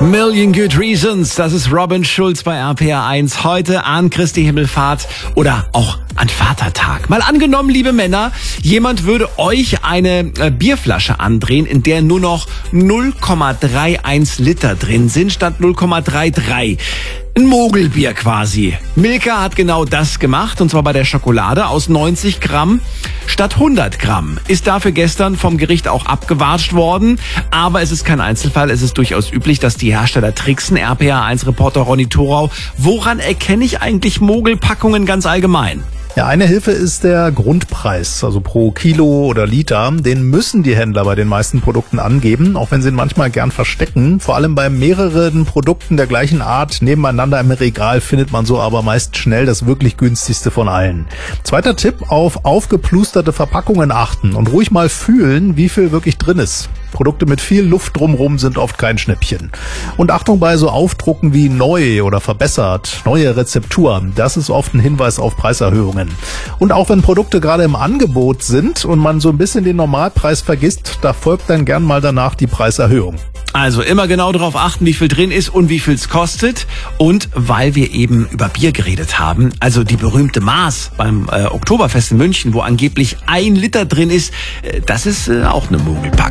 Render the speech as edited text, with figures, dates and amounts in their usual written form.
Million Good Reasons, das ist Robin Schulz bei RPR 1. Heute an Christi Himmelfahrt oder auch an Vatertag. Mal angenommen, liebe Männer, jemand würde euch eine Bierflasche andrehen, in der nur noch 0,31 Liter drin sind, statt 0,33. Ein Mogelbier quasi. Milka hat genau das gemacht, und zwar bei der Schokolade aus 90 Gramm statt 100 Gramm. Ist dafür gestern vom Gericht auch abgewatscht worden, aber es ist kein Einzelfall. Es ist durchaus üblich, dass die Hersteller tricksen. RPR1-Reporter Ronny Thorau. Woran erkenne ich eigentlich Mogelpackungen ganz allgemein? Ja, eine Hilfe ist der Grundpreis, also pro Kilo oder Liter. Den müssen die Händler bei den meisten Produkten angeben, auch wenn sie ihn manchmal gern verstecken. Vor allem bei mehreren Produkten der gleichen Art nebeneinander im Regal findet man so aber meist schnell das wirklich günstigste von allen. Zweiter Tipp, auf aufgeplusterte Verpackungen achten und ruhig mal fühlen, wie viel wirklich drin ist. Produkte mit viel Luft drumherum sind oft kein Schnäppchen. Und Achtung bei so Aufdrucken wie neu oder verbessert, neue Rezeptur, das ist oft ein Hinweis auf Preiserhöhungen. Und auch wenn Produkte gerade im Angebot sind und man so ein bisschen den Normalpreis vergisst, da folgt dann gern mal danach die Preiserhöhung. Also immer genau darauf achten, wie viel drin ist und wie viel es kostet. Und weil wir eben über Bier geredet haben, also die berühmte Maß beim Oktoberfest in München, wo angeblich 1 Liter drin ist, das ist auch eine Mogelpackung.